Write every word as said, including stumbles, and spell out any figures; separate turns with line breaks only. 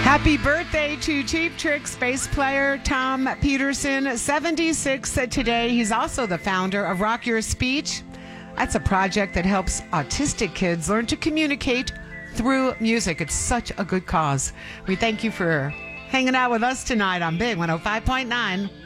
Happy birthday to Cheap Trick's bass player Tom Peterson, seventy-six today. He's also the founder of Rock Your Speech. That's a project that helps autistic kids learn to communicate through music. It's such a good cause. We thank you for hanging out with us tonight on Big one oh five point nine.